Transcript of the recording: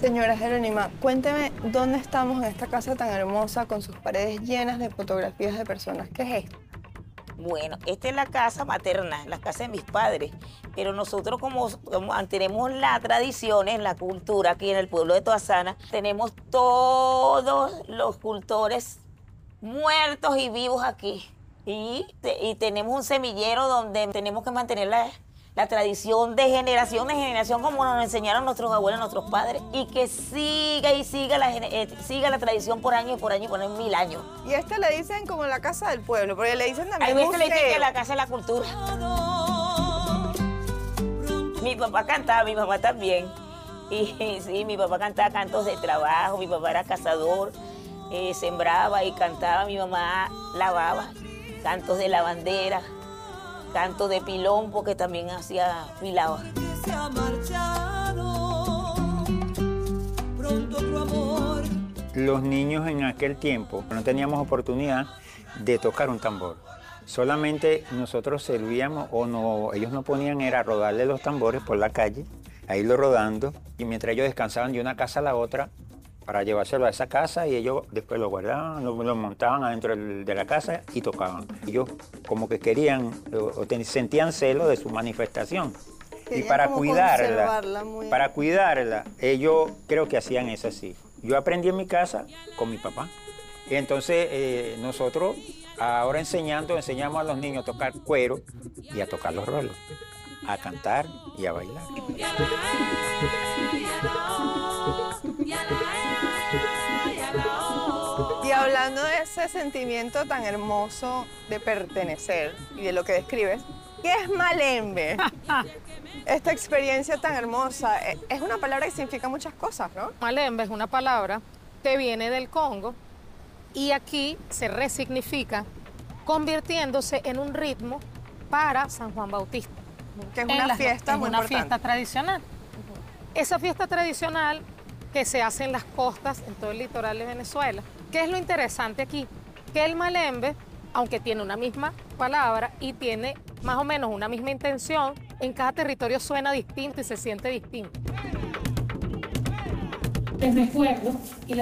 Señora Jerónima, cuénteme dónde estamos en esta casa tan hermosa con sus paredes llenas de fotografías de personas. ¿Qué es esto? Bueno, esta es la casa materna, la casa de mis padres, pero nosotros como tenemos la tradición, en la cultura aquí en el pueblo de Toasana, tenemos todos los cultores muertos y vivos aquí. Y tenemos un semillero donde tenemos que mantener la tradición de generación como nos enseñaron nuestros abuelos, nuestros padres, y que siga y siga la tradición por año y por 1000 años. Y a esta le dicen como la casa del pueblo, porque le dicen también Hay veces le dicen museo. que la casa de la cultura. Mi papá cantaba, mi mamá también. Y sí, mi papá cantaba cantos de trabajo, mi papá era cazador, sembraba y cantaba, mi mamá lavaba, cantos de lavandera, cantos de pilón, porque también pilaba. Los niños en aquel tiempo no teníamos oportunidad de tocar un tambor. Solamente nosotros servíamos, ellos nos ponían era a rodarle los tambores por la calle, a irlo rodando, y mientras ellos descansaban de una casa a la otra para llevárselo a esa casa, y ellos después lo guardaban, lo montaban adentro de la casa y tocaban. Ellos como que querían, sentían celo de su manifestación. Y para cuidarla, ellos creo que hacían eso así. Yo aprendí en mi casa con mi papá. Y entonces nosotros ahora enseñamos a los niños a tocar cuero y a tocar los rolos, a cantar y a bailar. Y hablando de ese sentimiento tan hermoso de pertenecer y de lo que describes, ¿qué es malembe? Esta experiencia tan hermosa, es una palabra que significa muchas cosas, ¿no? Malembe es una palabra que viene del Congo y aquí se resignifica convirtiéndose en un ritmo para San Juan Bautista. Que es una fiesta muy importante. Una fiesta tradicional. Esa fiesta tradicional que se hace en las costas, en todo el litoral de Venezuela. ¿Qué es lo interesante aquí? Que el malembe, aunque tiene una misma palabra y tiene más o menos una misma intención, en cada territorio suena distinto y se siente distinto. Les recuerdo y